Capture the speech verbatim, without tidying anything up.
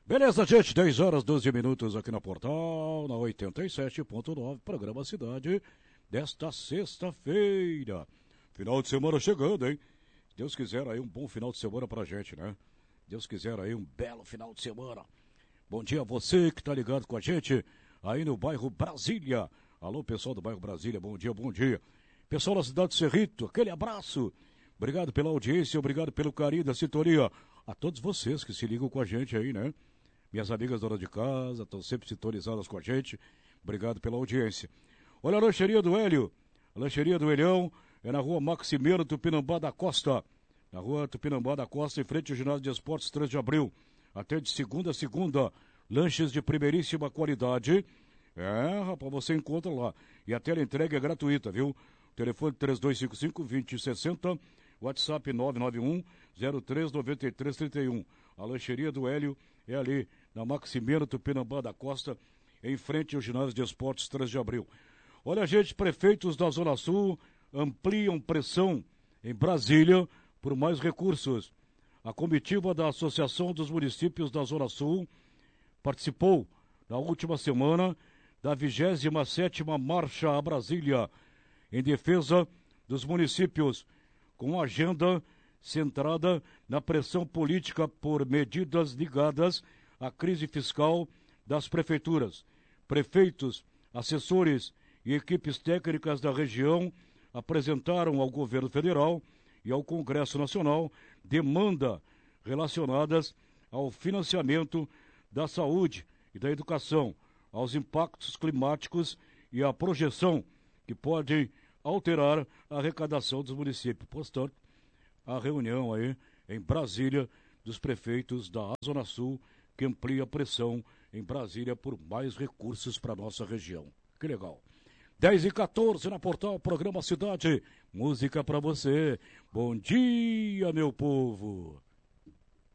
Beleza, gente, dez horas, doze minutos aqui na Portal, na oitenta e sete ponto nove, programa Cidade, desta sexta-feira. Final de semana chegando, hein? Deus quiser aí um bom final de semana pra gente, né? Deus quiser aí um belo final de semana. Bom dia a você que tá ligado com a gente aí no bairro Brasília. Alô, pessoal do bairro Brasília, bom dia, bom dia. Pessoal da cidade de Cerrito, aquele abraço. Obrigado pela audiência, obrigado pelo carinho da sintonia. A todos vocês que se ligam com a gente aí, né? Minhas amigas donas de casa, estão sempre sintonizadas com a gente. Obrigado pela audiência. Olha a lancheria do Hélio. A lancheria do Helhão é na rua Maximeiro Tupinambá da Costa. Na rua Tupinambá da Costa, em frente ao ginásio de esportes três de abril. Até de segunda a segunda. Lanches de primeiríssima qualidade. É, rapaz, você encontra lá. E a tela entrega é gratuita, viu? Telefone três dois cinco cinco, dois zero seis zero. WhatsApp nove nove um, zero três nove três três um. A lancheria do Hélio é ali, na Maximeiro Tupinambá da Costa, em frente ao ginásio de esportes três de abril. Olha, gente, prefeitos da Zona Sul ampliam pressão em Brasília por mais recursos. A comitiva da Associação dos Municípios da Zona Sul participou, na última semana, da vigésima sétima Marcha a Brasília, em defesa dos municípios, com agenda centrada na pressão política por medidas ligadas à crise fiscal das prefeituras. Prefeitos, assessores e equipes técnicas da região apresentaram ao governo federal e ao Congresso Nacional demanda relacionadas ao financiamento da saúde e da educação, aos impactos climáticos e à projeção que podem alterar a arrecadação dos municípios. Portanto, a reunião aí em Brasília dos prefeitos da Zona Sul, que amplia a pressão em Brasília por mais recursos para a nossa região. Que legal. dez e quatorze na Portal, programa Cidade. Música para você. Bom dia, meu povo.